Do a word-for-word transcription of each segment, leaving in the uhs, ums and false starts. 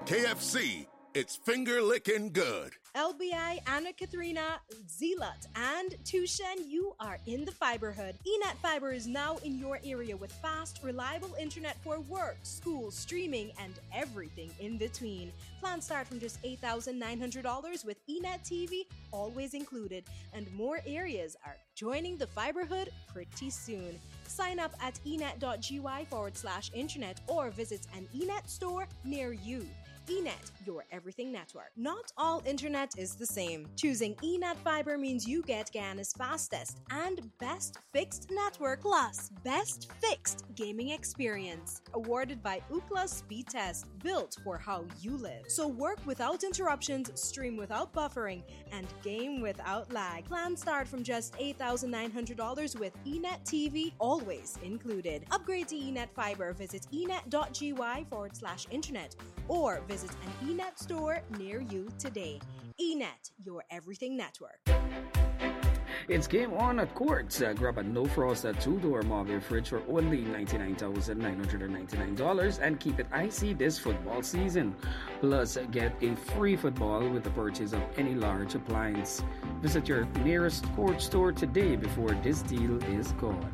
K F C, it's finger-licking good. L B I, Anna Katharina, Zealot, and Tushen, you are in the fiberhood. eNet Fiber is now in your area with fast, reliable internet for work, school, streaming, and everything in between. Plans start from just eight thousand nine hundred dollars with eNet T V always included, and more areas are joining the fiberhood pretty soon. Sign up at enet.gy forward slash internet or visit an eNet store near you. eNet, your everything network. Not all internet is the same. Choosing eNet Fiber means you get Guyana's fastest and best fixed network plus best fixed gaming experience. Awarded by Ookla Speed Test, built for how you live. So work without interruptions, stream without buffering, and game without lag. Plans start from just eight thousand nine hundred dollars with eNet T V always included. Upgrade to eNet Fiber. Visit enet.gy forward slash internet or visit Visit an eNet store near you today. eNet, your everything network. It's game on at Courts. Uh, grab a no-frost two-door Marvel fridge for only ninety-nine thousand nine hundred ninety-nine dollars and keep it icy this football season. Plus, get a free football with the purchase of any large appliance. Visit your nearest Courts store today before this deal is gone.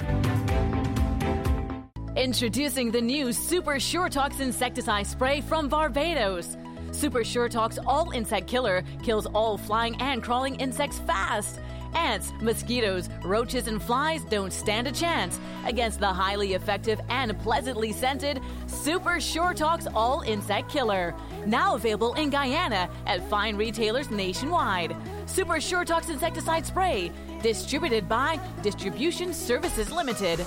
Introducing the new Super Sure Tox insecticide spray from Barbados. Super Sure Tox All Insect Killer kills all flying and crawling insects fast. Ants, mosquitoes, roaches, and flies don't stand a chance against the highly effective and pleasantly scented Super Sure Tox All Insect Killer. Now available in Guyana at fine retailers nationwide. Super Sure Tox insecticide spray, distributed by Distribution Services Limited.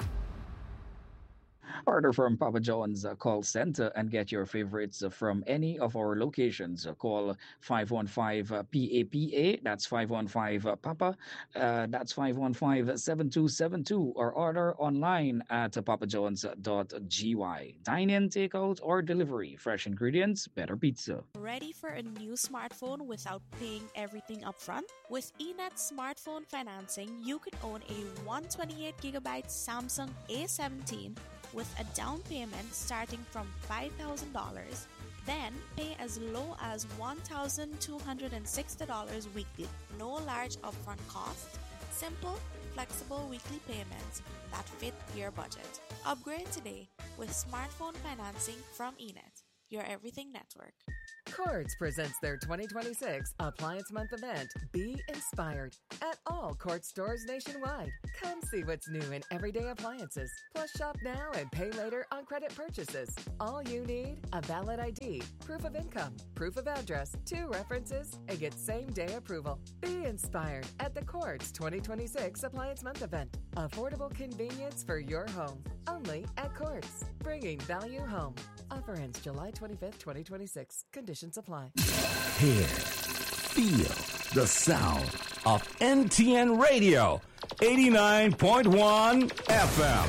Order from Papa John's uh, call center and get your favorites uh, from any of our locations. Uh, call five one five P A P A, that's five one five Papa, uh, that's five one five seven two seven two, or order online at uh, papajohns dot g y. Dine in, takeout, or delivery. Fresh ingredients, better pizza. Ready for a new smartphone without paying everything upfront? With eNet smartphone financing, you could own a one hundred twenty-eight gigabyte Samsung A seventeen with a down payment starting from five thousand dollars, then pay as low as one thousand two hundred sixty dollars weekly. No large upfront costs, simple, flexible weekly payments that fit your budget. Upgrade today with smartphone financing from eNet, your everything network. Courts presents their twenty twenty-six Appliance Month event, Be Inspired, at all Courts stores nationwide. Come see what's new in everyday appliances. Plus, shop now and pay later on credit purchases. All you need, a valid I D, proof of income, proof of address, two references, and get same-day approval. Be inspired at the Courts twenty twenty-six Appliance Month event. Affordable convenience for your home. Only at Courts. Bringing value home. Offer ends July twenty-fifth, twenty twenty-six. Conditions apply. Hear, feel the sound of N T N Radio, eighty-nine point one F M.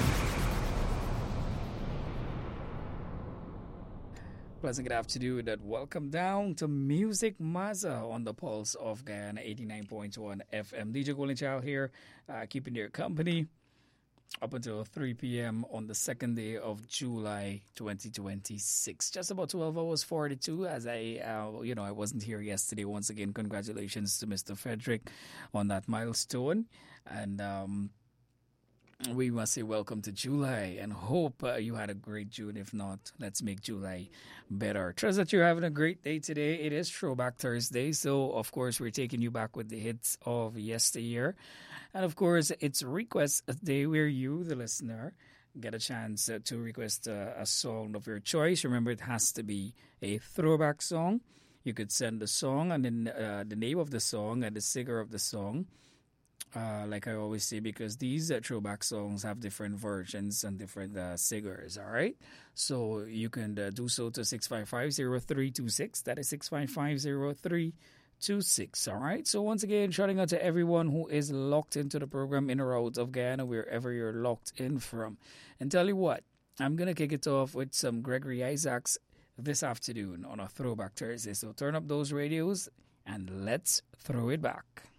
Pleasant good afternoon and welcome down to Music Mazza on the Pulse of Guyana, eighty-nine point one F M. D J Golden Child here, uh, keeping your company up until three p.m. on the second day of July twenty twenty-six. Just about twelve hours forty-two as I, uh, you know, I wasn't here yesterday. Once again, congratulations to Mister Frederick on that milestone. And um, we must say welcome to July and hope uh, you had a great June. If not, let's make July better. Trust that you're having a great day today. It is Throwback Thursday, so of course we're taking you back with the hits of yesteryear. And of course, it's Request Day where you, the listener, get a chance uh, to request uh, a song of your choice. Remember, it has to be a throwback song. You could send the song and then uh, the name of the song and the singer of the song. Uh, like I always say, because these uh, throwback songs have different versions and different uh, singers, all right? So you can uh, do so to six five five, zero three two six. That is six five five, zero three two six, all right? So once again, shouting out to everyone who is locked into the program in or out of Guyana, wherever you're locked in from. And tell you what, I'm going to kick it off with some Gregory Isaacs this afternoon on a Throwback Thursday. So turn up those radios and let's throw it back.